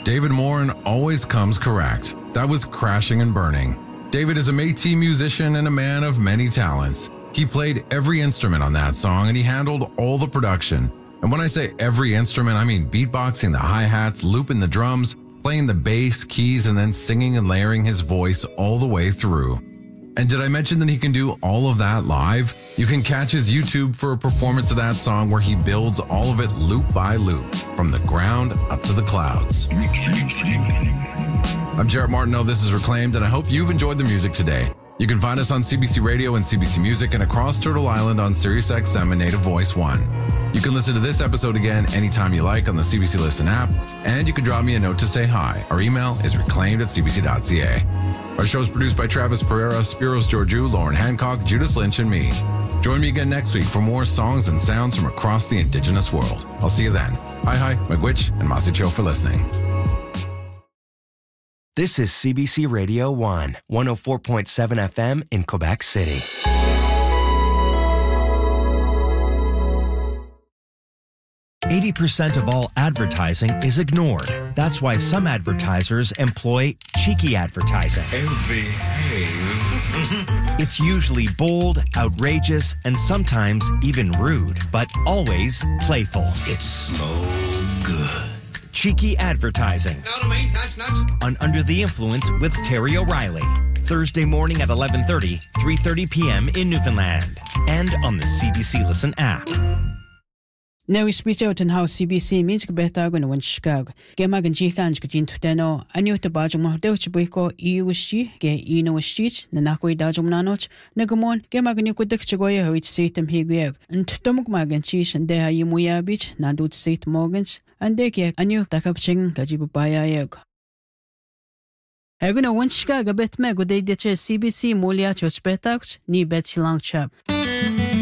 David Morin always comes correct. That was Crashing and Burning. David is a Métis musician and a man of many talents. He played every instrument on that song and he handled all the production. And when I say every instrument, I mean beatboxing the hi-hats, looping the drums, playing the bass, keys, and then singing and layering his voice all the way through. And did I mention that he can do all of that live? You can catch his YouTube for a performance of that song where he builds all of it loop by loop, from the ground up to the clouds. I'm Jarrett Martineau, this is Reclaimed, and I hope you've enjoyed the music today. You can find us on CBC Radio and CBC Music and across Turtle Island on SiriusXM and Native Voice 1. You can listen to this episode again anytime you like on the CBC Listen app, and you can drop me a note to say hi. Our email is reclaimed@cbc.ca. Our show is produced by Travis Pereira, Spiros Georgiou, Lauren Hancock, Judith Lynch, and me. Join me again next week for more songs and sounds from across the Indigenous world. I'll see you then. Hi, Miigwech, and Masicho for listening. This is CBC Radio 1, 104.7 FM in Quebec City. "80% of all advertising is ignored. That's why some advertisers employ cheeky advertising. It's usually bold, outrageous, and sometimes even rude, but always playful. It's so good. Cheeky advertising. On Under the Influence with Terry O'Reilly. Thursday morning at 11:30, 3:30 p.m. in Newfoundland. And on the CBC Listen app. No ispito how CBC means beta when one Chicago. Gemagan Jikans Gajin Tuteno, a new to Bajum Delchibuiko, Iushi, Ge Inoshi, Nanako Dajum Nanot, Negumon, Gemagan Kudikchagoya, which Satum Higueg, and Tomukmagan Cheese and Deha Yumuya Beach, Nadut Sate Morgans, and Deke, a new Takapching, Gajibubaya Yeg. Erguna one Chicago bet me good day CBC Mulia Church Betax, ni Betsy Long Chap.